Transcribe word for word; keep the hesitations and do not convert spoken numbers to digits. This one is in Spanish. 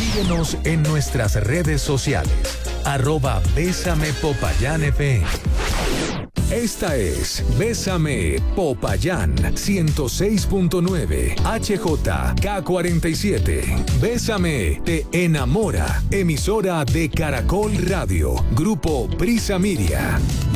Síguenos en nuestras redes sociales. Arroba Bésame Popayán F M. Esta es Bésame Popayán ciento seis punto nueve H J K cuarenta y siete. Bésame te enamora. Emisora de Caracol Radio. Grupo Prisa Miria.